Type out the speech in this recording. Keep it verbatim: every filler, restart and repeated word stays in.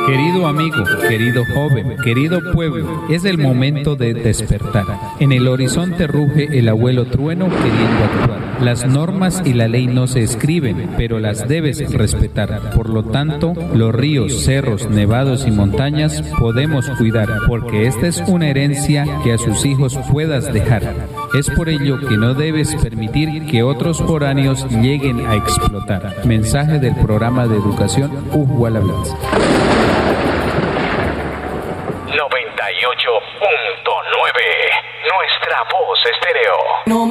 Querido amigo, querido joven, querido pueblo, es el momento de despertar. En el horizonte ruge el abuelo trueno queriendo actuar. Las normas y la ley no se escriben, pero las debes respetar. Por lo tanto, los ríos, cerros, nevados y montañas podemos cuidar, porque esta es una herencia que a sus hijos puedas dejar. Es por ello que no debes permitir que otros foráneos lleguen a explotar. Mensaje del programa de educación Uhualabitz. noventa y ocho punto nueve Nuestra Voz Estéreo.